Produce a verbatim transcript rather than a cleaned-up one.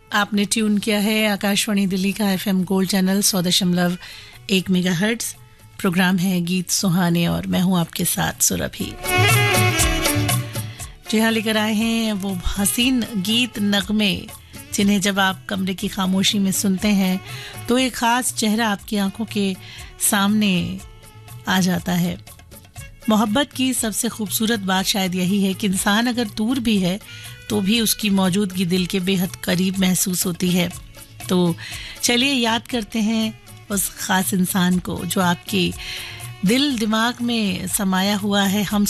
आपने ट्यून किया है आकाशवाणी दिल्ली का एफएम गोल्ड चैनल सौ दशमलव एक मेगाहर्ट्ज। प्रोग्राम है गीत सुहाने और मैं हूं आपके साथ सुरभि। जी हाँ, लेकर आए हैं वो हसीन गीत नगमे जिन्हें जब आप कमरे की खामोशी में सुनते हैं तो एक खास चेहरा आपकी आंखों के सामने आ जाता है। मोहब्बत की सबसे खूबसूरत बात शायद यही है कि इंसान अगर दूर भी है तो भी उसकी मौजूदगी दिल के बेहद करीब महसूस होती है। तो चलिए याद करते हैं उस खास इंसान को जो आपके दिल दिमाग में समाया हुआ है। हम